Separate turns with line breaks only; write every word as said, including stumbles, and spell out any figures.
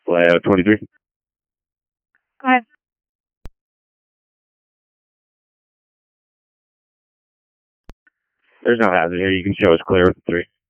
Layout twenty-three.
Go ahead.
There's no hazard here. You can show us clear with the three.